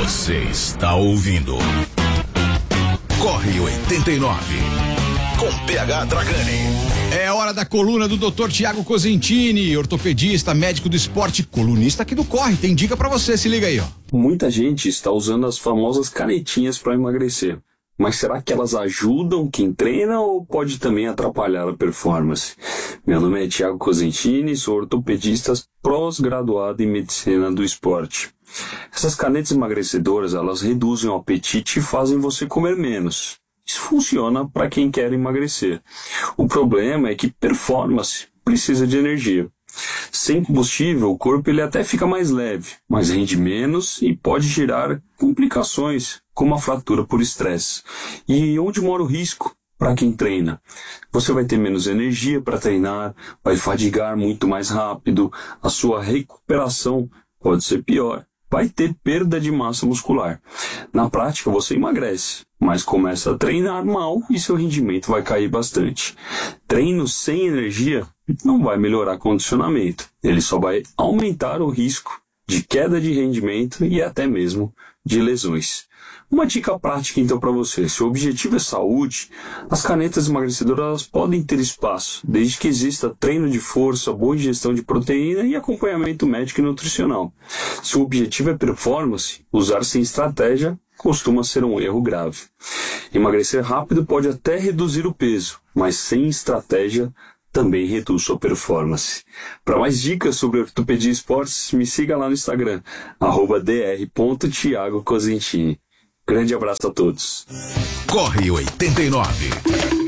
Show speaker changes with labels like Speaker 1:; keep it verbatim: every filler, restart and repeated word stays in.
Speaker 1: Você está ouvindo Corre oitenta e nove com P H Dragani.
Speaker 2: É hora da coluna do doutor Tiago Cosentini, ortopedista, médico do esporte, colunista aqui do Corre. Tem dica pra você, se liga aí, ó.
Speaker 3: Muita gente está usando as famosas canetinhas para emagrecer. Mas será que elas ajudam quem treina ou pode também atrapalhar a performance? Meu nome é Tiago Cosentini, sou ortopedista pós-graduado em medicina do esporte. Essas canetas emagrecedoras, elas reduzem o apetite e fazem você comer menos. Isso funciona para quem quer emagrecer. O problema é que performance precisa de energia. Sem combustível, o corpo ele até fica mais leve, mas rende menos e pode gerar complicações, como a fratura por estresse. E onde mora o risco para quem treina? Você vai ter menos energia para treinar, vai fadigar muito mais rápido, a sua recuperação pode ser pior, vai ter perda de massa muscular. Na prática, você emagrece, mas começa a treinar mal e seu rendimento vai cair bastante. Treino sem energia não vai melhorar condicionamento, ele só vai aumentar o risco de queda de rendimento e até mesmo de lesões. Uma dica prática então para você: se o objetivo é saúde, as canetas emagrecedoras elas podem ter espaço, desde que exista treino de força, boa ingestão de proteína e acompanhamento médico e nutricional. Se o objetivo é performance, usar sem estratégia costuma ser um erro grave. Emagrecer rápido pode até reduzir o peso, mas sem estratégia também reduz sua performance. Para mais dicas sobre ortopedia e esportes, me siga lá no Instagram, arroba dr ponto tiago cosentini. Grande abraço a todos.
Speaker 1: Corre oitenta e nove.